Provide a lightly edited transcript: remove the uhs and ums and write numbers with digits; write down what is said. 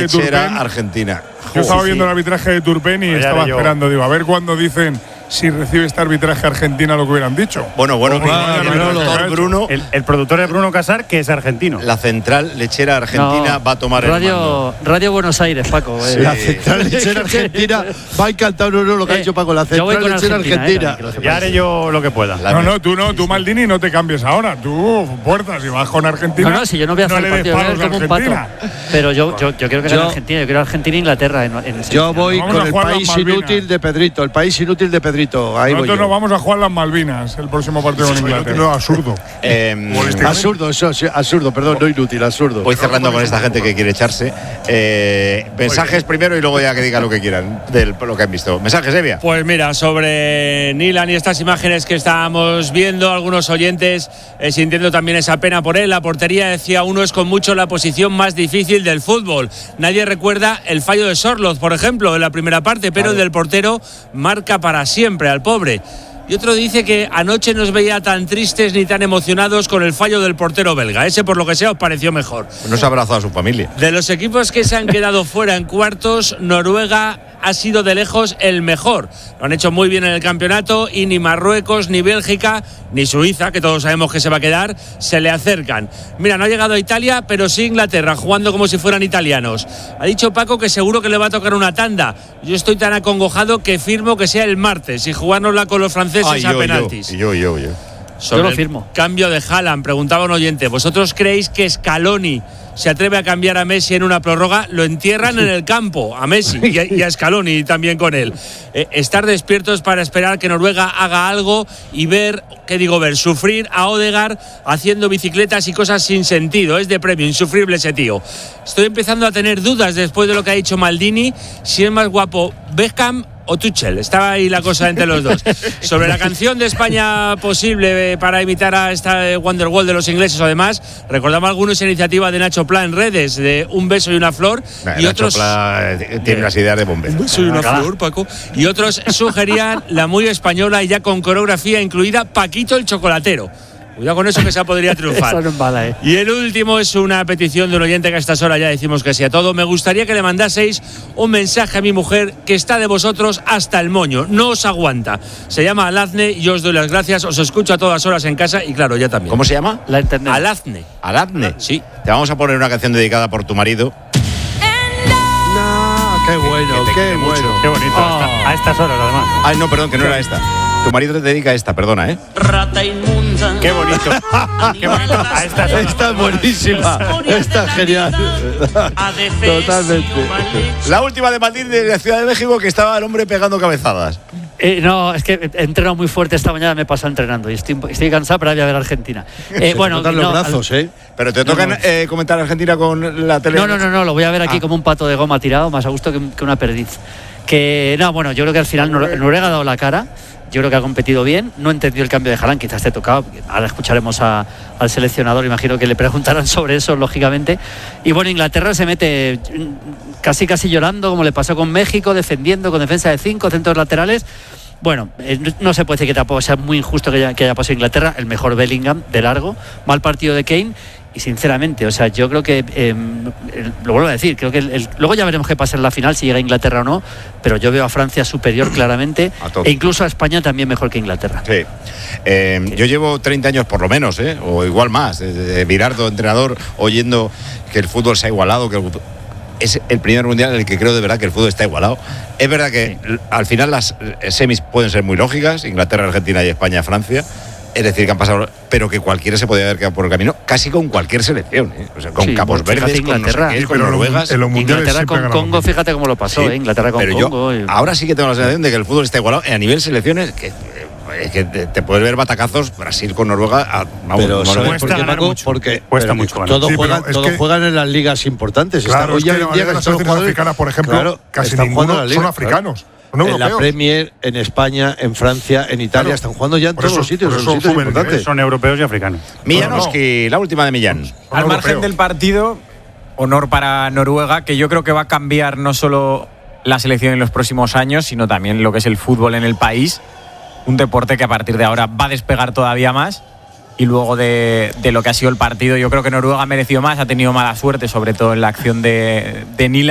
arbitraje de Turpin. Argentina. Yo estaba viendo el arbitraje de Turpin y estaba esperando, digo, a ver cuándo dicen si recibe este arbitraje Argentina lo que hubieran dicho. Bueno, Bruno. El productor es Bruno Casar, que es argentino. La central lechera argentina va a tomar el mando. Radio Buenos Aires, Paco. La central lechera argentina va a encantar lo que ha dicho Paco. La central lechera argentina. Ya haré yo lo que pueda. Tú Maldini, no te cambies ahora. Tú, puertas, y vas con Argentina. No, si yo no voy a hacer el partido, voy como un pato. Pero yo quiero que gane Argentina. Yo quiero Argentina e Inglaterra. Yo voy con el país inútil de Pedrito. El país inútil de Pedrito. Nosotros nos vamos a jugar las Malvinas el próximo partido con Inglaterra. No, absurdo. Absurdo, perdón, no inútil, absurdo. Voy cerrando con esta gente que quiere echarse. Mensajes primero y luego ya que digan lo que quieran de lo que han visto. Mensajes, Evia. Pues mira, sobre Nilan y estas imágenes que estábamos viendo, algunos oyentes sintiendo también esa pena por él. La portería, decía uno, es con mucho la posición más difícil del fútbol. Nadie recuerda el fallo de Sorloth, por ejemplo, en la primera parte, pero el del portero marca para siempre al pobre. Y otro dice que anoche no os veía tan tristes ni tan emocionados con el fallo del portero belga. Ese, por lo que sea, os pareció mejor. No se abrazó a su familia. De los equipos que se han quedado fuera en cuartos, Noruega ha sido de lejos el mejor. Lo han hecho muy bien en el campeonato y ni Marruecos, ni Bélgica, ni Suiza, que todos sabemos que se va a quedar, se le acercan. Mira, no ha llegado a Italia, pero sí Inglaterra, jugando como si fueran italianos. Ha dicho Paco que seguro que le va a tocar una tanda. Yo estoy tan acongojado que firmo que sea el martes y jugárnosla con los franceses a penaltis. Yo. Sobre lo firmo. Cambio de Haaland, preguntaba un oyente, ¿vosotros creéis que Scaloni se atreve a cambiar a Messi en una prórroga? Lo entierran en el campo, a Messi y a Scaloni también con él. Estar despiertos para esperar que Noruega haga algo y ver sufrir a Odegaard haciendo bicicletas y cosas sin sentido. Es de premio, insufrible ese tío. Estoy empezando a tener dudas después de lo que ha dicho Maldini, si es más guapo Beckham o Tuchel. Estaba ahí la cosa entre los dos. Sobre la canción de España posible para imitar a esta Wonderwall de los ingleses, además, recordamos algunos iniciativa de Nacho Pla en redes, de un beso y una flor, y Nacho otros Pla tiene unas ideas de bombero. Un beso y una flor, Paco. Y otros sugerían la muy española y ya con coreografía incluida, Paquito el chocolatero. Cuidado con eso, que esa podría triunfar. Eso no es mala, Y el último es una petición de un oyente que a estas horas ya decimos que sí a todo. Me gustaría que le mandaseis un mensaje a mi mujer que está de vosotros hasta el moño. No os aguanta. Se llama Alazne y yo os doy las gracias. Os escucho a todas horas en casa y claro, ya también. ¿Cómo se llama? La entendemos. Alazne. Alazne. Sí. Te vamos a poner una canción dedicada por tu marido. Qué bueno, qué bueno. Qué bonito. A estas horas, además. Ay, no, perdón, que no era esta. Tu marido te dedica a esta, perdona, ¿eh? Rata inmunda. Qué bonito. Qué bonito. A estas horas. Esta es buenísima. Esta es genial. Totalmente. La última de Madrid, de la Ciudad de México, que estaba el hombre pegando cabezadas. No, es que he entrenado muy fuerte esta mañana, me he pasado entrenando y estoy cansado, pero voy a ver Argentina. Bueno, los brazos, Pero te toca comentar Argentina con la tele. No, lo voy a ver aquí como un pato de goma tirado, más a gusto que una perdiz. Yo creo que al final Noruega ha dado la cara. Yo creo que ha competido bien, no he entendido el cambio de Haaland, quizás te tocaba, ahora escucharemos al seleccionador, imagino que le preguntarán sobre eso, lógicamente. Y bueno, Inglaterra se mete casi llorando, como le pasó con México, defendiendo con defensa de 5 centros laterales. Bueno, no se puede decir que tampoco sea muy injusto que haya pasado Inglaterra, el mejor Bellingham de largo, mal partido de Kane. Y sinceramente, o sea, yo creo que, lo vuelvo a decir, creo que luego ya veremos qué pasa en la final, si llega a Inglaterra o no, pero yo veo a Francia superior claramente, e incluso a España también mejor que Inglaterra. Sí. Yo llevo 30 años por lo menos, o igual más, de Virardo, entrenador, oyendo que el fútbol se ha igualado, que es el primer mundial en el que creo de verdad que el fútbol está igualado. Es verdad que al final las semis pueden ser muy lógicas, Inglaterra, Argentina y España, Francia. Es decir, que han pasado, pero que cualquiera se podía haber quedado por el camino, casi con cualquier selección, O sea, con Capos Verdes, con no sé qué, con Noruegas. Inglaterra con Congo, fíjate cómo lo pasó, Inglaterra con Congo. Ahora sí que tengo la sensación de que el fútbol está igualado a nivel selecciones, que te puedes ver batacazos, Brasil con Noruega. Pero ¿sabes por qué, Paco? Porque cuesta mucho. Todos juegan en las ligas importantes. Claro, hoy en día las selecciones africanas, por ejemplo, casi ninguno son africanos. En la Premier, en España, en Francia, en Italia, están jugando ya en todos los sitios. Importantes. Son europeos y africanos. Millanoski, la última de Millán. Al margen del partido, honor para Noruega, que yo creo que va a cambiar no solo la selección en los próximos años, sino también lo que es el fútbol en el país. Un deporte que a partir de ahora va a despegar todavía más. Y luego de lo que ha sido el partido, yo creo que Noruega ha merecido más, ha tenido mala suerte, sobre todo en la acción de Nilan.